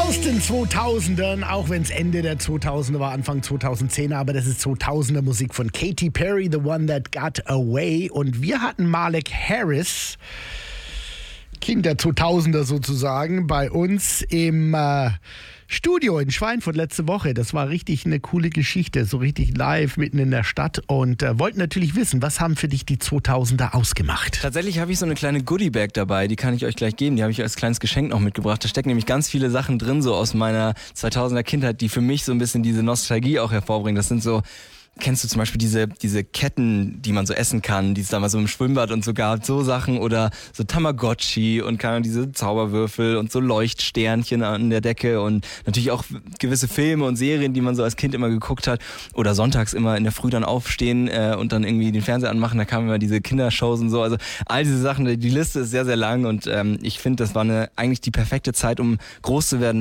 Aus den 2000ern, auch wenn es Ende der 2000er war, Anfang 2010er, aber das ist 2000er Musik von Katy Perry, The One That Got Away. Und wir hatten Malek Harris, Kind der 2000er sozusagen, bei uns im Studio in Schweinfurt letzte Woche. Das war richtig eine coole Geschichte, so richtig live mitten in der Stadt und wollten natürlich wissen, was haben für dich die 2000er ausgemacht? Tatsächlich habe ich so eine kleine Goodie-Bag dabei, die kann ich euch gleich geben, die habe ich als kleines Geschenk noch mitgebracht. Da stecken nämlich ganz viele Sachen drin, so aus meiner 2000er Kindheit, die für mich so ein bisschen diese Nostalgie auch hervorbringen. Das sind so... Kennst du zum Beispiel diese Ketten, die man so essen kann, die es damals so im Schwimmbad und so gab, so Sachen oder so Tamagotchi und diese Zauberwürfel und so Leuchtsternchen an der Decke und natürlich auch gewisse Filme und Serien, die man so als Kind immer geguckt hat oder sonntags immer in der Früh dann aufstehen und dann irgendwie den Fernseher anmachen, da kamen immer diese Kindershows und so, also all diese Sachen, die Liste ist sehr, sehr lang und ich finde, das war eigentlich die perfekte Zeit, um groß zu werden